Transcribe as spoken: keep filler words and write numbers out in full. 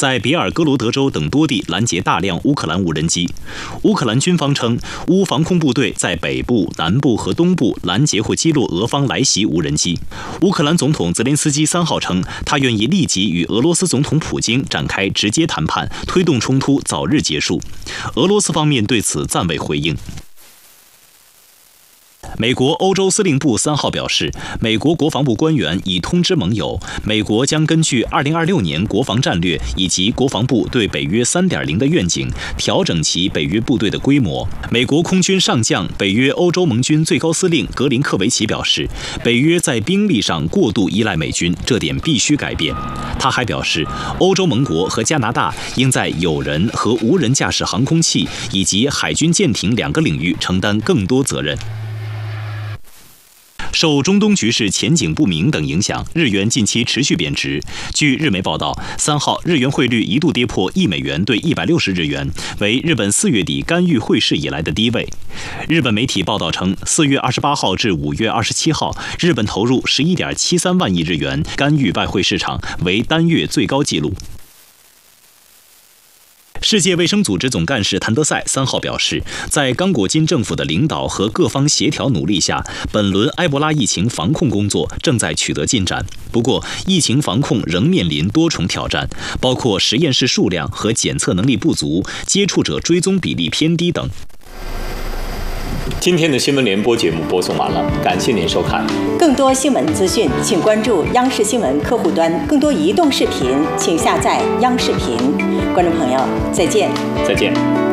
在别尔哥罗德州等多地拦截大量乌克兰无人机。乌克兰军方称，乌防空部队在北部、南部和东部拦截或击落俄方来袭无人机。乌克兰总统泽连斯基三号称，他愿意立即与俄罗斯总统普京展开直接谈判，推动冲突早日结束。俄罗斯方面对此暂未回应。美国欧洲司令部三号表示，美国国防部官员已通知盟友，美国将根据二零二六年国防战略以及国防部对北约 三点零 的愿景，调整其北约部队的规模。美国空军上将、北约欧洲盟军最高司令格林克维奇表示，北约在兵力上过度依赖美军，这点必须改变。他还表示，欧洲盟国和加拿大应在有人和无人驾驶航空器以及海军舰艇两个领域承担更多责任。受中东局势前景不明等影响，日元近期持续贬值。据日媒报道，三号日元汇率一度跌破一美元兑一百六十日元，为日本四月底干预汇市以来的低位。日本媒体报道称，四月二十八号至五月二十七号，日本投入十一点七三万亿日元干预外汇市场，为单月最高纪录。世界卫生组织总干事谭德赛三号表示，在刚果金政府的领导和各方协调努力下，本轮埃博拉疫情防控工作正在取得进展。不过，疫情防控仍面临多重挑战，包括实验室数量和检测能力不足、接触者追踪比例偏低等。 今天的新闻联播节目播送完了，感谢您收看。 更多新闻资讯，请关注央视新闻客户端。更多移动视频，请下载央视频。观众朋友，再见。 再见。